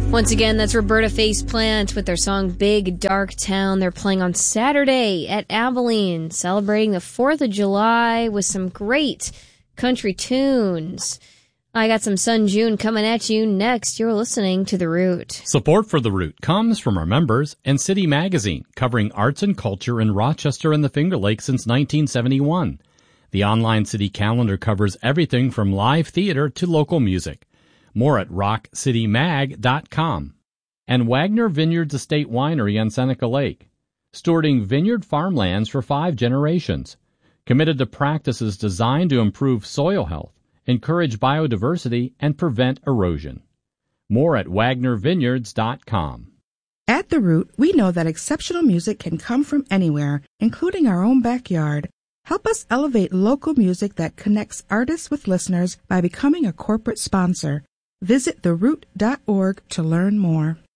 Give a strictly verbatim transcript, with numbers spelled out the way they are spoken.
Once again, that's Roberta Faceplant with their song Big Dark Town. They're playing on Saturday at Abilene, celebrating the fourth of July with some great country tunes. I got some Sun June coming at you next. You're listening to The Root. Support for The Root comes from our members and City Magazine, covering arts and culture in Rochester and the Finger Lakes since nineteen seventy-one. The online city calendar covers everything from live theater to local music. More at rock city mag dot com. And Wagner Vineyards Estate Winery on Seneca Lake, stewarding vineyard farmlands for five generations, committed to practices designed to improve soil health, encourage biodiversity, and prevent erosion. More at wagner vineyards dot com. At The Root, we know that exceptional music can come from anywhere, including our own backyard. Help us elevate local music that connects artists with listeners by becoming a corporate sponsor. Visit the root dot org to learn more.